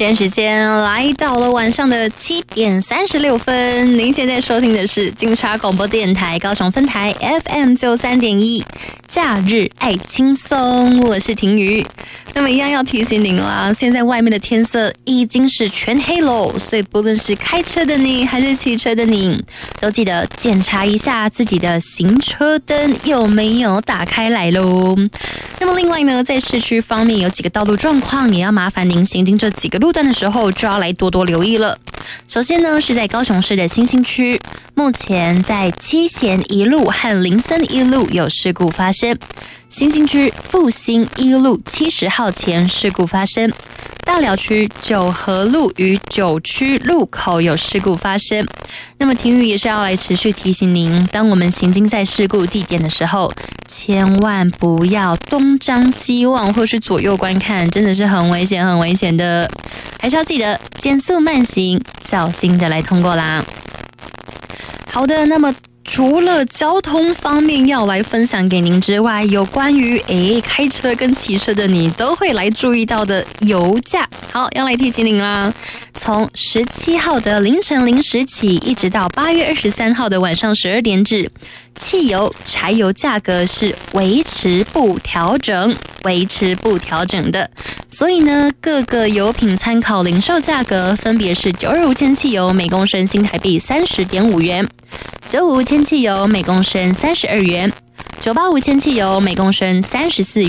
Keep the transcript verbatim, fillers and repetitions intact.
今天时间来到了晚上的七点三十六分，您现在收听的是金沙广播电台高雄分台 F M 九三点一，假日爱轻松，我是婷瑜。那么一样要提醒您啦，现在外面的天色已经是全黑喽，所以不论是开车的你还是骑车的你，都记得检查一下自己的行车灯有没有打开来喽。那么另外呢，在市区方面有几个道路状况，也要麻烦您行经这几个路段的时候就要来多多留意了。首先呢，是在高雄市的新兴区，目前在七贤一路和林森一路有事故发生。新兴区复兴一路七十号前事故发生，大寮区九和路与九区路口有事故发生。那么婷宇也是要来持续提醒您，当我们行经在事故地点的时候，千万不要东张西望或是左右观看，真的是很危险很危险的，还是要记得减速慢行，小心的来通过啦。好的，那么除了交通方面要来分享给您之外，有关于诶开车跟骑车的你都会来注意到的油价，好，要来提醒您啦。从十七号的凌晨零时起，一直到八月二十三号的晚上十二点止，汽油、柴油价格是维持不调整，维持不调整的。所以呢，各个油品参考零售价格分别是九二五铅汽油每公升新台币三十点五元。九五铅汽油每公升三十二元，九八五铅汽油每公升三十四元。